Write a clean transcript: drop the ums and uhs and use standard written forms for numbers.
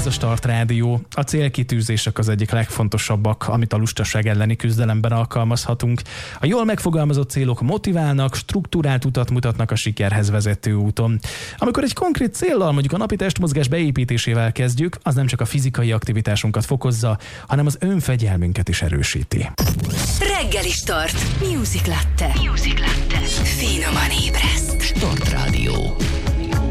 Ez a Start Rádió. A célkitűzések az egyik legfontosabbak, amit a lustaság elleni küzdelemben alkalmazhatunk. A jól megfogalmazott célok motiválnak, struktúrált utat mutatnak a sikerhez vezető úton. Amikor egy konkrét céllal, mondjuk a napi testmozgás beépítésével kezdjük, az nem csak a fizikai aktivitásunkat fokozza, hanem az önfegyelmünket is erősíti. Reggeli Start. Music Latte. Finoman ébreszt. Start Rádió.